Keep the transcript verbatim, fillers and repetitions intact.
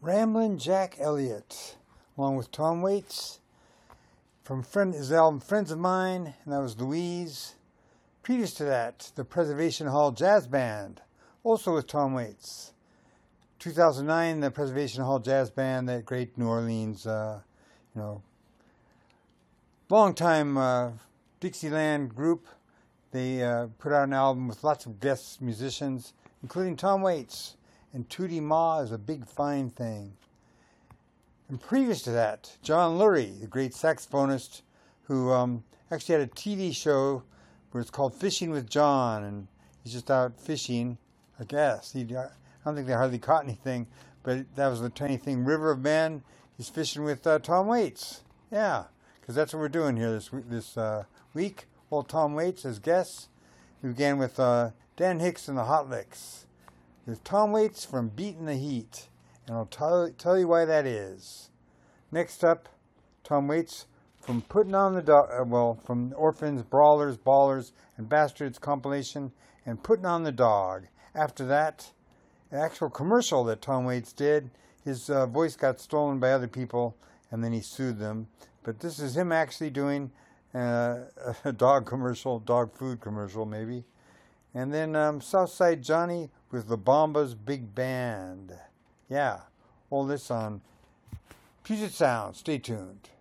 Ramblin' Jack Elliott, along with Tom Waits, from friend, his album Friends of Mine, and that was Louise. Previous to that, the Preservation Hall Jazz Band, also with Tom Waits. two thousand nine, the Preservation Hall Jazz Band, that great New Orleans, uh, you know, long-time uh, Dixieland group. They uh, put out an album with lots of guest musicians, including Tom Waits. And Tootie Ma is a big fine thing. And previous to that, John Lurie, the great saxophonist, who um, actually had a T V show where it's called Fishing with John, and he's just out fishing, I guess. He, I don't think they hardly caught anything, but that was the tiny thing. River of Men, he's fishing with uh, Tom Waits. Yeah, because that's what we're doing here this week. This, uh, week. Old Tom Waits as guests. We began with uh, Dan Hicks and the Hot Licks. With Tom Waits from Beatin' the Heat, and I'll tell, tell you why that is. Next up, Tom Waits from Putting on the Dog, uh, well, from Orphans, Brawlers, Ballers, and Bastards compilation, and Putting on the Dog. After that, an actual commercial that Tom Waits did. His uh, voice got stolen by other people, and then he sued them. But this is him actually doing uh, a dog commercial, dog food commercial maybe. And then um, Southside Johnny with the Bombas Big Band. Yeah, all this on Puget Sound. Stay tuned.